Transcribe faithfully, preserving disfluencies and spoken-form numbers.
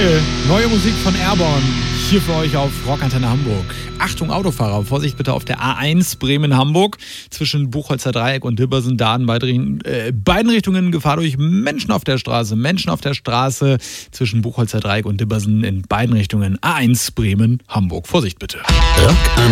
Geil. Neue Musik von Airborne. Hier für euch auf Rockantenne Hamburg. Achtung Autofahrer, Vorsicht bitte auf der A eins Bremen-Hamburg zwischen Buchholzer Dreieck und Dibbersen. Da in beiden, äh, beiden Richtungen Gefahr durch Menschen auf der Straße. Menschen auf der Straße zwischen Buchholzer Dreieck und Dibbersen in beiden Richtungen A eins Bremen-Hamburg. Vorsicht bitte. Rock